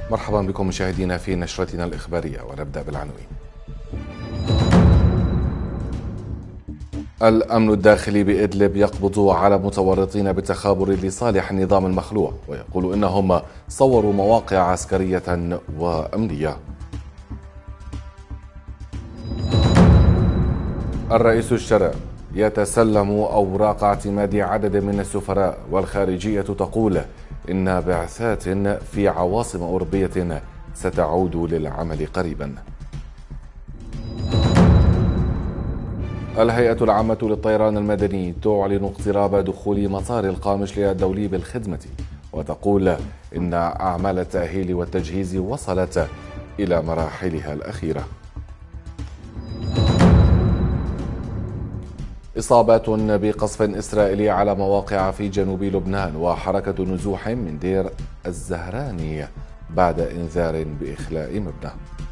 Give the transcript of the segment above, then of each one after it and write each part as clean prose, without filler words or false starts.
مرحبا بكم مشاهدينا في نشرتنا الإخبارية، ونبدأ بالعناوين. الأمن الداخلي بإدلب يقبض على متورطين بالتخابر لصالح النظام المخلوع، ويقول إنهم صوروا مواقع عسكرية وأمنية. الرئيس الشرع يتسلم أوراق اعتماد عدد من السفراء، والخارجية تقول إن بعثات في عواصم أوروبية ستعود للعمل قريبا. الهيئة العامة للطيران المدني تعلن اقتراب دخول مطار القامش للدولي بالخدمة، وتقول إن أعمال التأهيل والتجهيز وصلت إلى مراحلها الأخيرة. إصابات بقصف إسرائيلي على مواقع في جنوب لبنان، وحركة نزوح من دير الزهراني بعد إنذار بإخلاء مبنى.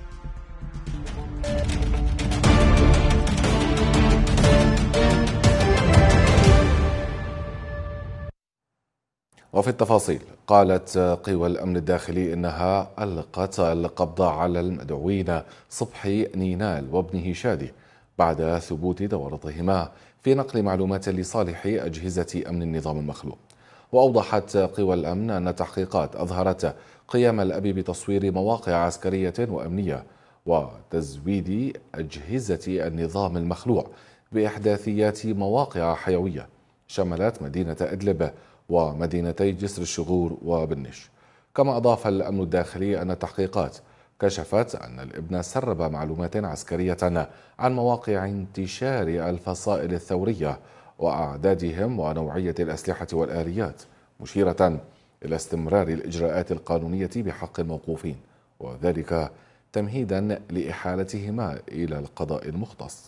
وفي التفاصيل، قالت قوى الأمن الداخلي إنها ألقت القبض على المدعوين صبحي نينال وابنه شادي بعد ثبوت تورطهما في نقل معلومات لصالح أجهزة أمن النظام المخلوع. وأوضحت قوى الأمن أن التحقيقات أظهرت قيام الأب بتصوير مواقع عسكرية وأمنية وتزويد أجهزة النظام المخلوع بإحداثيات مواقع حيوية شملت مدينة إدلب ومدينتي جسر الشغور وبنش. كما أضاف الأمن الداخلي أن التحقيقات كشفت أن الابن سرب معلومات عسكرية عن مواقع انتشار الفصائل الثورية وأعدادهم ونوعية الأسلحة والآليات، مشيرة إلى استمرار الإجراءات القانونية بحق الموقوفين، وذلك تمهيدا لإحالتهما إلى القضاء المختص.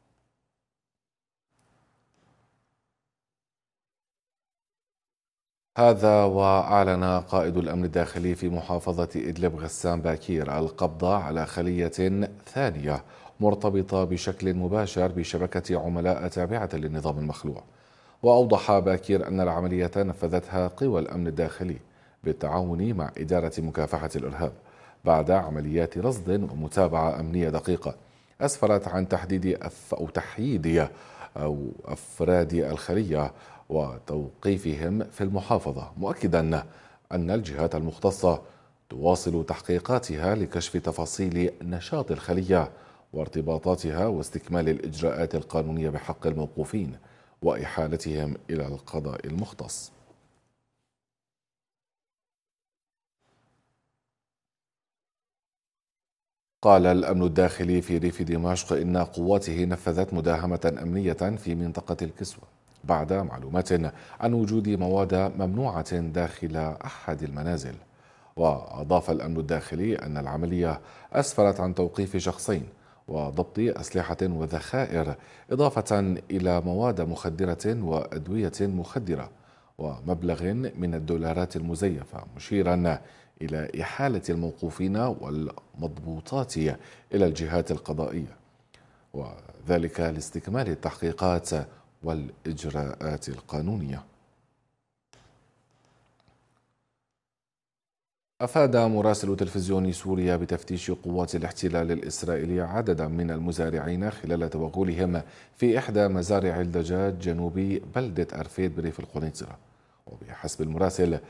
هذا وأعلن قائد الأمن الداخلي في محافظة إدلب غسان باكير القبض على خلية ثانية مرتبطة بشكل مباشر بشبكة عملاء تابعة للنظام المخلوع. وأوضح باكير أن العملية نفذتها قوى الأمن الداخلي بالتعاون مع إدارة مكافحة الإرهاب بعد عمليات رصد ومتابعة أمنية دقيقة أسفرت عن تحييد أفراد الخلية وتوقيفهم في المحافظة، مؤكدا أن الجهات المختصة تواصل تحقيقاتها لكشف تفاصيل نشاط الخلية وارتباطاتها واستكمال الإجراءات القانونية بحق الموقوفين وإحالتهم إلى القضاء المختص. قال الأمن الداخلي في ريف دمشق إن قواته نفذت مداهمة أمنية في منطقة الكسوة بعد معلومات عن وجود مواد ممنوعة داخل أحد المنازل. وأضاف الأمن الداخلي أن العملية أسفرت عن توقيف شخصين وضبط أسلحة وذخائر، إضافة إلى مواد مخدرة وأدوية مخدرة ومبلغ من الدولارات المزيفة، مشيرا إلى إحالة الموقوفين والمضبوطات إلى الجهات القضائية، وذلك لاستكمال التحقيقات والإجراءات القانونية. أفاد مراسل تلفزيون سوريا بتفتيش قوات الاحتلال الإسرائيلي عددا من المزارعين خلال توغلهم في إحدى مزارع الدجاج جنوب بلدة أرفيد بريف القنيطرة. وبحسب المراسل